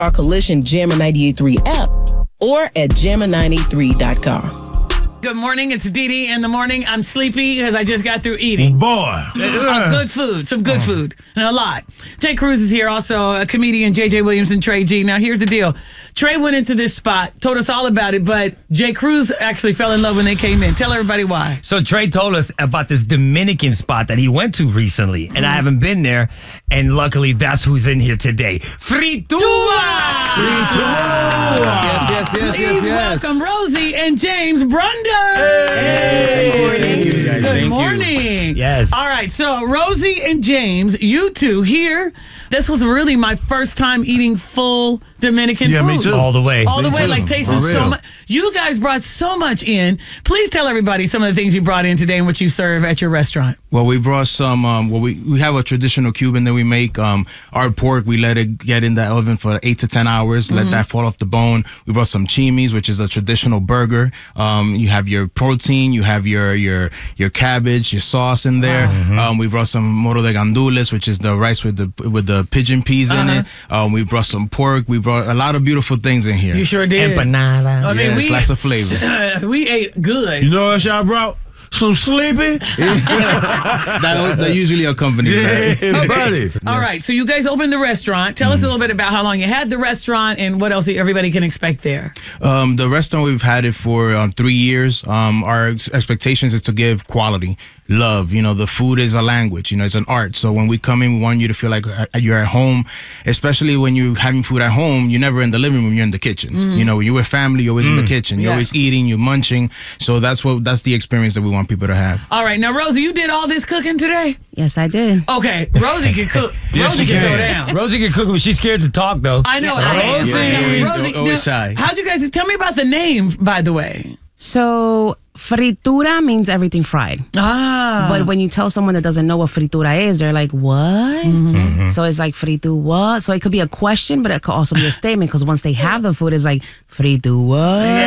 our Collision Jammer 98.3 app or at jammer983.com. Good morning. It's Dee Dee in the morning. I'm sleepy because I just got through eating. Boy. Good food. Some good food. And a lot. Jay Cruz is here. Also a comedian, JJ Williams and Trey G. Now, here's the deal. Trey went into this spot, told us all about it, but Jay Cruz actually fell in love when they came in. Tell everybody why. So Trey told us about this Dominican spot that he went to recently, and I haven't been there, and luckily that's who's in here today. Fritua! Please welcome Rosie and James Brunder. Hey. Good morning. Yes. All right, so Rosie and James, you two here. This was really my first time eating full Dominican food. Yeah, me too. All the way. All the way, like tasting so much. You guys brought so much in. Please tell everybody some of the things you brought in today and what you serve at your restaurant. Well, we brought some, we have a traditional Cuban that we make. Our pork, we let it get in the oven for 8 to 10 hours, let that fall off the bone. We brought some chimis, which is a traditional burger. You have your protein, you have your cabbage, your sauce in there. We brought some moro de gandules, which is the rice with the pigeon peas in it. We brought some pork. We brought a lot of beautiful things in here. You sure did. Empanadas. I mean, lots of flavor. We ate good. You know what y'all brought? Some sleepy? that usually accompanies that. Yeah, buddy. All right, so you guys opened the restaurant. Tell us a little bit about how long you had the restaurant and what else everybody can expect there. The restaurant, we've had it for 3 years. Our expectations is to give quality, love. You know, the food is a language. You know, it's an art. So when we come in, we want you to feel like you're at home, especially when you're having food at home. You're never in the living room, you're in the kitchen. You know, when you're with family, you're always in the kitchen. You're always eating, you're munching. So that's the experience that we want people to have. All right, now Rosie, you did all this cooking today? Yes, I did. Okay, Rosie can cook. Yes, Rosie she can can. throw down. Rosie can cook, but she's scared to talk, though. I know. Rosie. Rosie, Always shy. how'd you guys tell me about the name, by the way? So, fritura means everything fried. Ah. But when you tell someone that doesn't know what fritura is, they're like, what? So it's like, fritu what? So it could be a question, but it could also be a statement because once they have the food, it's like, fritu what?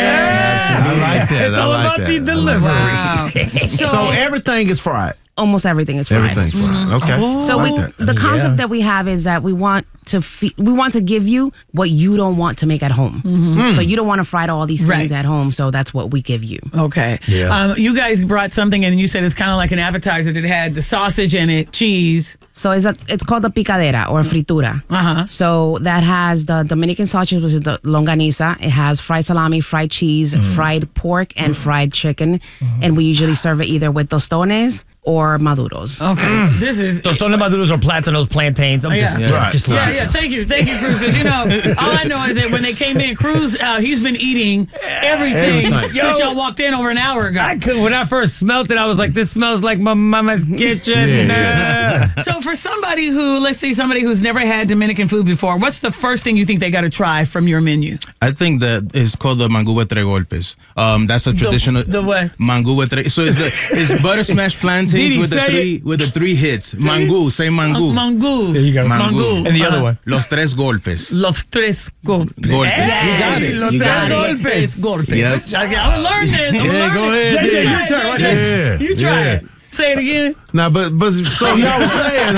I like that. It's all about the delivery. Wow. So everything is fried. Almost everything is fried. Everything's fried. Okay. So I like that. the concept that we have is that we want to give you what you don't want to make at home. So you don't want to fry all these things at home. So that's what we give you. Okay. Yeah. You guys brought something in and you said it's kind of like an appetizer that had the sausage in it, cheese. So it's called the picadera or fritura. So that has the Dominican sausage, which is the longaniza. It has fried salami, fried cheese, fried pork, and fried chicken. And we usually serve it either with tostones or maduros. Okay. This is... Tostones maduros or plátanos, plantains. I'm just Yeah, thank you, Cruz. Because, you know, all I know is that when they came in, Cruz, he's been eating everything since y'all walked in over an hour ago. When I first smelled it, I was like, this smells like my mama's kitchen. So for somebody who's never had Dominican food before, what's the first thing you think they got to try from your menu? I think that it's called the mangú with tres golpes. That's a traditional... The what? Mangú with tres... So it's butter smashed plantains with the three hits. Mangú, say mangú. Mangú. There you go. Mangú. And the other one? Los tres golpes. Los tres golpes. Golpes. Hey, You got it. Los tres golpes. Yes. I'm going to learn this. Yeah, go ahead. JJ, your turn. Yeah. You try it. Say it again. Now, but so y'all was saying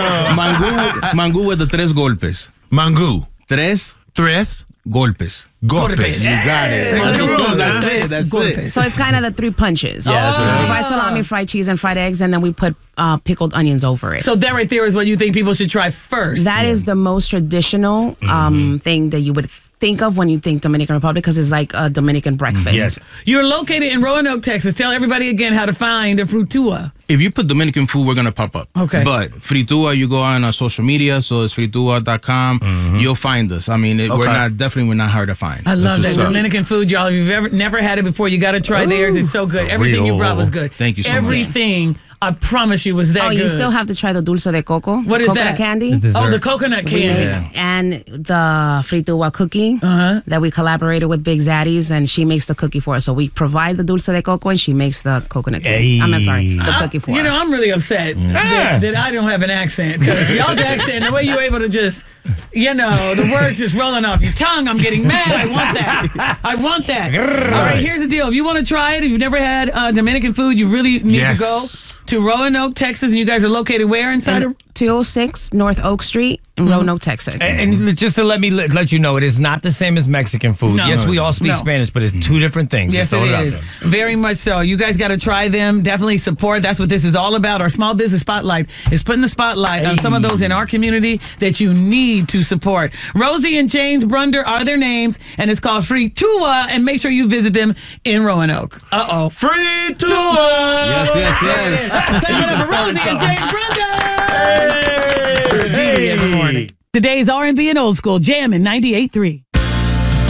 Mangú with the tres golpes. mangú, Tres tres golpes. golpes. You got it. That's it. So it's kind of the 3 punches. Yeah, So it's fried salami, fried cheese, and fried eggs, and then we put pickled onions over it. So that right there is what you think people should try first. That is the most traditional thing that you would think of when you think Dominican Republic because it's like a Dominican breakfast. Yes. You're located in Roanoke, Texas. Tell everybody again how to find a Fritua. If you put Dominican food, we're going to pop up. Okay. But Fritua, you go on our social media, so it's fritua.com. You'll find us. I mean, we're not hard to find. I love that what's up. Dominican food, y'all. If you've never had it before, you got to try theirs. It's so good. Everything you brought was good. Thank you so much. Everything, I promise you, was that good. You still have to try the dulce de coco. What is coconut that? candy. Oh, the coconut We candy. make, and the fritua cookie that we collaborated with Big Zaddy's, and she makes the cookie for us. So we provide the dulce de coco, and she makes the coconut cake. I'm sorry, the cookie for us. You know, I'm really upset that I don't have an accent. Because y'all's accent, the way you're able to just, the words just rolling off your tongue, I'm getting mad. I want that. All right, here's the deal. If you want to try it, if you've never had Dominican food, you really need to go to Roanoke, Texas, and you guys are located where inside of 206 North Oak Street in Roanoke, Texas. And just to let you know, it is not the same as Mexican food. No. Yes, we all speak Spanish, but it's two different things. Yes, Just it throw out is. there. Very much so. You guys got to try them. Definitely support. That's what this is all about. Our Small Business Spotlight is putting the spotlight on some of those in our community that you need to support. Rosie and James Brunder are their names, and it's called Fritua, and make sure you visit them in Roanoke. Uh-oh. Fritua! Yes. Take it up for Rosie and James Brunder! It's Dee Dee every morning. Today's R&B and Old School, Jammin' 98.3.